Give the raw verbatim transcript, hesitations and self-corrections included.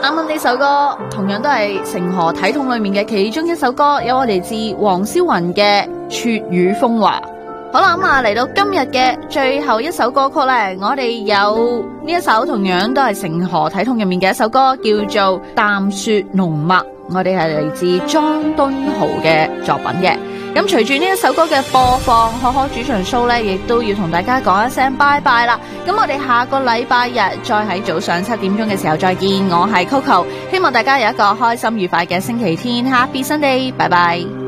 啱啱呢首歌同樣都係《成河體統》裏面嘅其中一首歌，有我哋自黃霄雲嘅《闕與風華》。好啦，咁啊嚟到今日嘅最後一首歌曲呢，我哋有呢一首同樣都係《成河體統》入面嘅一首歌，叫做《淡雪濃墨》，我哋係嚟自莊敦豪嘅作品嘅。咁隨住呢一首歌嘅播放，可可主場 show 呢亦都要同大家講一聲拜拜啦。咁我哋下個禮拜日再喺早上七點鐘嘅時候再見，我係 Coco， 希望大家有一個開心愉快嘅星期天，Happy Sunday，拜拜。